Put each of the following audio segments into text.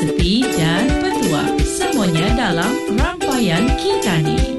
sepi dan petua. Semuanya dalam Rangkaian Kitani.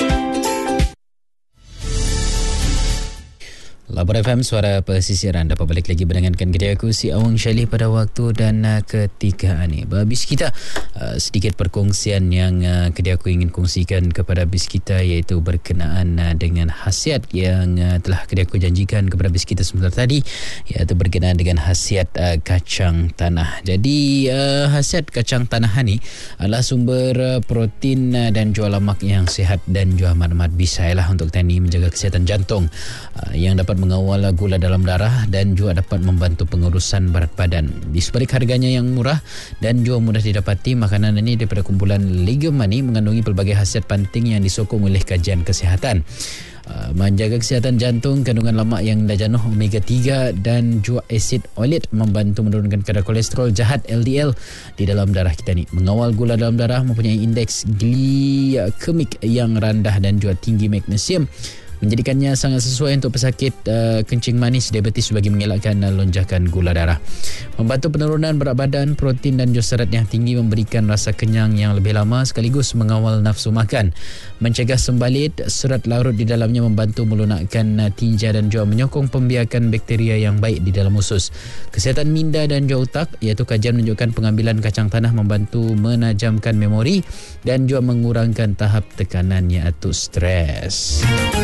Labor FM, suara pesisiran. Dapat balik lagi berdengarkan kedai aku, si Awang Syalih, pada waktu dan ketika ini. Habis kita sedikit perkongsian yang kedai aku ingin kongsikan kepada habis kita, iaitu berkenaan dengan khasiat yang telah kedai aku janjikan kepada habis kita sebentar tadi, iaitu berkenaan dengan khasiat kacang tanah. Jadi khasiat kacang tanah ni adalah sumber protein dan juga lemak yang sihat dan juga amat bisa lah untuk tani menjaga kesihatan jantung, yang dapat mengawal gula dalam darah dan juga dapat membantu pengurusan berat badan. Di sebalik harganya yang murah dan juga mudah didapati, makanan ini daripada kumpulan legum ini mengandungi pelbagai khasiat penting yang disokong oleh kajian kesihatan. Menjaga kesihatan jantung, kandungan lemak yang jenuh omega 3 dan juga asid olet membantu menurunkan kadar kolesterol jahat LDL di dalam darah kita ni. Mengawal gula dalam darah, mempunyai indeks glikemik yang rendah dan juga tinggi magnesium, menjadikannya sangat sesuai untuk pesakit kencing manis, diabetes, bagi mengelakkan lonjakan gula darah. Membantu penurunan berat badan, protein dan juga serat yang tinggi, memberikan rasa kenyang yang lebih lama sekaligus mengawal nafsu makan. Mencegah sembalit, serat larut di dalamnya membantu melunakkan tinja dan juga menyokong pembiakan bakteria yang baik di dalam usus. Kesihatan minda dan juga otak, iaitu kajian menunjukkan pengambilan kacang tanah membantu menajamkan memori dan juga mengurangkan tahap tekanan iaitu stres.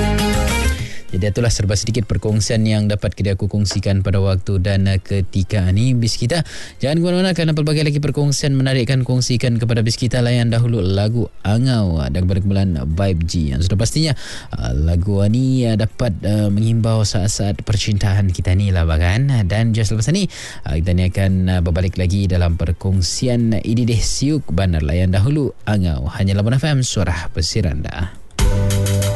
Jadi itulah serba sedikit perkongsian yang dapat aku kongsikan pada waktu dan ketika ini. Bis kita, jangan ke mana-mana kerana pelbagai lagi perkongsian menarik akan kongsikan kepada bis kita. Layan dahulu lagu Angau dan berkumpulan Vibe G, yang sudah pastinya lagu ini dapat menghimbau saat-saat percintaan kita ni lah bahkan. Dan just lepas ni kita ni akan berbalik lagi dalam perkongsian ini deh siuk banar. Layan dahulu Angau, hanya Labor FM, suara pesisir anda.